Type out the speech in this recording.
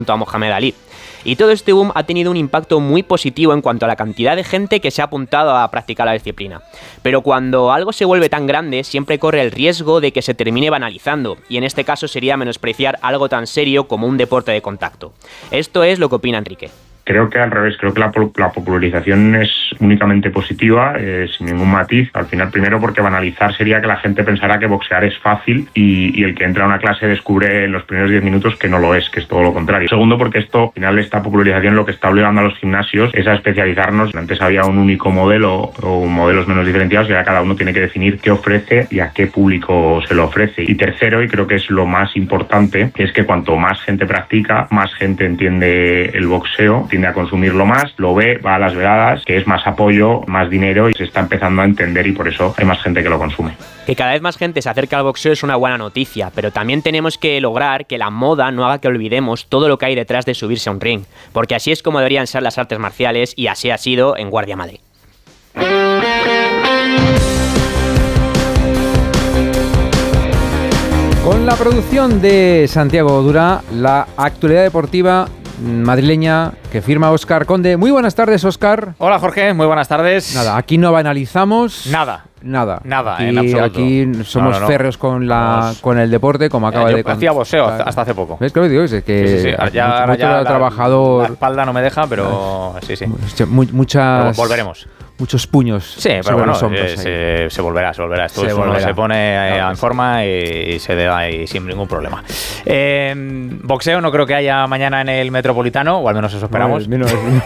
a Mohamed Ali. Y todo este boom ha tenido un impacto muy positivo en cuanto a la cantidad de gente que se ha apuntado a practicar la disciplina. Pero cuando algo se vuelve tan grande, siempre corre el riesgo de que se termine banalizando, y en este caso sería menospreciar algo tan serio como un deporte de contacto. Esto es lo que opina Enrique. Creo que al revés, creo que la popularización es únicamente positiva, sin ningún matiz. Al final, primero porque banalizar sería que la gente pensara que boxear es fácil y el que entra a una clase descubre en los primeros 10 minutos que no lo es, que es todo lo contrario. Segundo, porque esto, al final, esta popularización lo que está obligando a los gimnasios es a especializarnos. Antes había un único modelo o modelos menos diferenciados y ahora cada uno tiene que definir qué ofrece y a qué público se lo ofrece. Y tercero, y creo que es lo más importante, es que cuanto más gente practica, más gente entiende el boxeo, tiende a consumirlo más, lo ve, va a las vedadas, que es más apoyo, más dinero y se está empezando a entender y por eso hay más gente que lo consume. Que cada vez más gente se acerca al boxeo es una buena noticia, pero también tenemos que lograr que la moda no haga que olvidemos todo lo que hay detrás de subirse a un ring, porque así es como deberían ser las artes marciales y así ha sido en Guardia Madrid. Con la producción de Santiago Dura, la actualidad deportiva madrileña que firma Óscar Conde. Muy buenas tardes, Óscar. Hola, Jorge, muy buenas tardes. Nada, aquí no banalizamos. Nada, aquí, en absoluto. Aquí somos férreos con el deporte, como acaba de... Yo hacía boxeo hasta hace poco. ¿Ves? Claro, digo, es que sí. Ya trabajador... La espalda no me deja, pero sí. Muchas... Pero volveremos. Muchos puños. Sí, pero bueno, se volverá. Esto se pone en forma y se da ahí sin ningún problema. Boxeo no creo que haya mañana en el Metropolitano, o al menos eso esperamos.